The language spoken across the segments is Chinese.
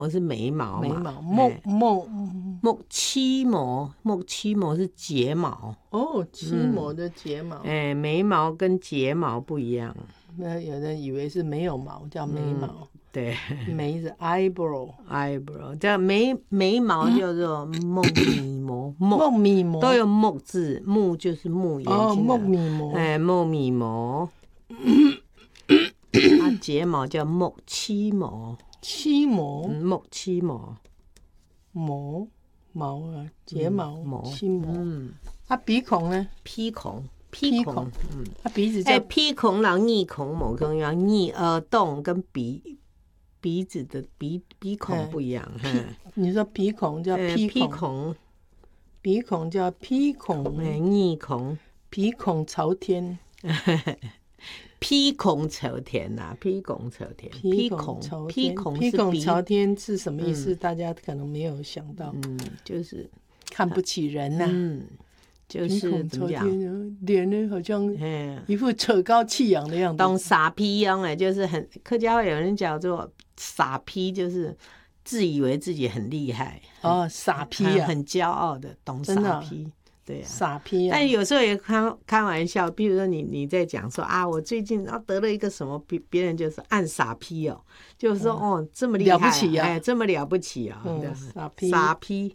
我是眉毛嘛， 木漆毛是睫毛哦，漆毛的睫毛， 眉毛跟睫毛不一样。 那有人以为是没有毛叫眉毛， 对， 眉是 eyebrow， 叫眉毛叫做木米毛， 木米毛都有木字，木就是木眼睛木米毛， 木米毛，睫毛叫木漆毛，木漆毛， 毛啊，睫毛，漆毛，鼻孔呢？ 鼻孔， 鼻子叫鼻孔，然后耳孔，某孔要耳洞跟鼻子的鼻孔不一样。 你说鼻孔叫鼻孔，鼻孔叫鼻孔， 耳孔， 鼻孔朝天。 披孔朝天呐，披孔朝天，披孔朝天是什么意思？大家可能没有想到， 就是看不起人呐， 就是怎么讲， 脸呢好像一副趾高气扬的样子， 懂傻批样就是很客家话有人叫做傻批，就是自以为自己很厉害傻批啊， 很骄傲的，懂傻批。对啊， 傻批啊！ 但有时候也开玩笑，比如说你在讲说我最近得了一个什么，别人就是按傻批就是说这么厉害， 了不起啊， 这么了不起啊， 傻批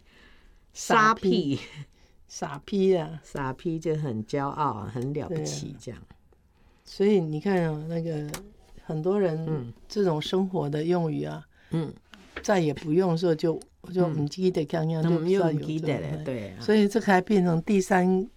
就很骄傲，很了不起这样。 所以你看那个很多人这种生活的用语再也不用说就不记得刚刚就不知道有这种， 对， 所以这还变成第三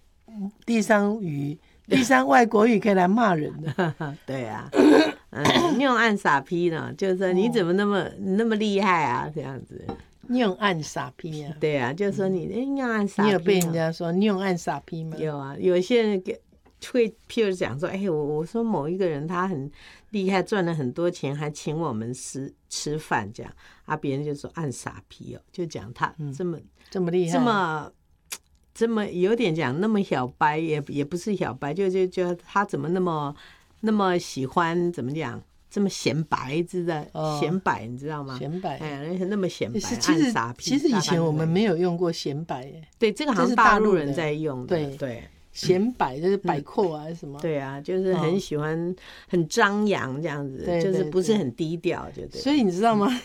外国语可以来骂人的。 对啊，用按傻批呢，就是说你怎么那么厉害啊，这样子。 你用按傻批啊？ 对啊，就是说你用按傻批。 你有被人家说你用按傻批吗？ 有啊，有些人会譬如讲说，我说某一个人他很厉害，赚了很多钱，还请我们吃饭这样别人就说按傻批就讲他这么厉害， 这么有点讲那么小白，也不是小白，就他怎么那么喜欢怎么讲这么显白知道显摆你知道吗？ 显摆那么显摆按傻批。 其实以前我们没有用过显摆对，这个好像大陆人在用的，对。 显摆就是摆阔啊什么？ 对啊，就是很喜欢很张扬这样子，就是不是很低调，就对。 所以你知道吗？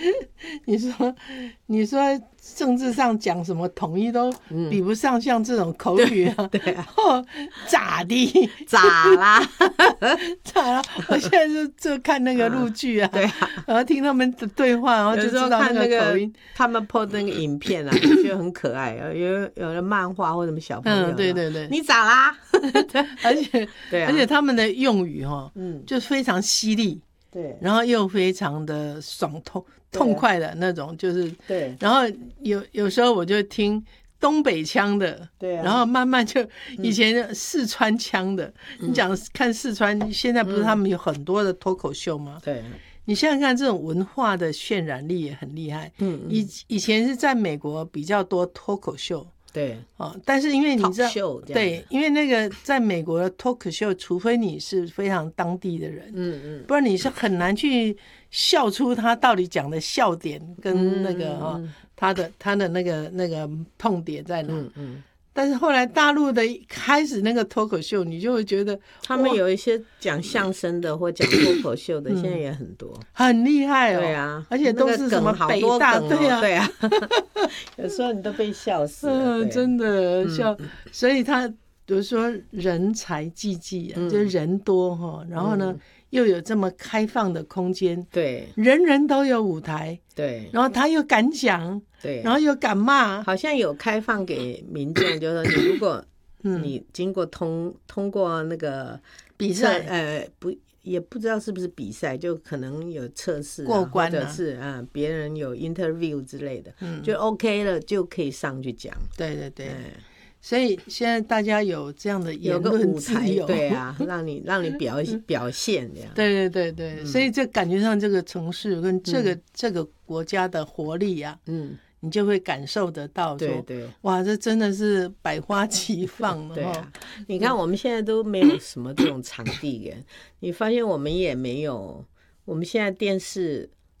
你说政治上讲什么统一都比不上像这种口语啊， 对啊， 咋的？ 咋啦？ 我现在就看那个陆剧啊， 对啊， 然后听他们的对话，然后就知道那个口音。 他们 po 那个影片就很可爱，有的漫画或什么小朋友， 对， 你咋啦？ 而且他们的用语就非常犀利。 对， 然后又非常的痛快的那种，就是对。 然后有时候我就听东北腔的， 对啊。 然后慢慢就以前四川腔的，你讲看四川，现在不是他们有很多的脱口秀吗？ 对。 你想想看，这种文化的渲染力也很厉害。以前是在美国比较多脱口秀。 对但是因为你知道，对，因为那个在美国的脱口秀，除非你是非常当地的人，不然你是很难去笑出他到底讲的笑点跟那个他的那个痛点在哪。但是后来大陆的开始那个脱口秀，你就会觉得他们有一些讲相声的或讲脱口秀的，现在也很多， 很厉害对啊， 而且都是什么北大，对啊， 有时候你都被笑死了， 真的笑。所以他比如说人才济济就是人多然后呢又有这么开放的空间， 对， 人人都有舞台， 对， 然后他又敢讲， 对， 然后又敢骂， 好像有开放给民众，就是说你如果你经过通过那个比赛， 也不知道是不是比赛，就可能有测试过关， 或者是别人有 interview 之类的，就 OK 了，就可以上去讲。 对，所以现在大家有这样的言论自由， 对啊，让你表现这样。 对，所以这感觉上这个城市跟这个国家的活力啊，你就会感受得到说， 对， 哇，这真的是百花齐放了。 对啊，你看我们现在都没有什么这种场地你发现我们也没有，我们现在电视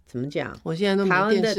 怎么讲？ 我现在都没台湾的电视